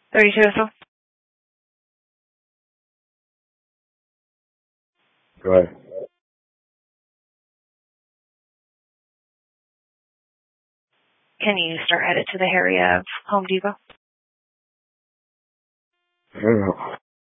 32 as well. Go ahead. Can you start headed to the area of Home Depot? No.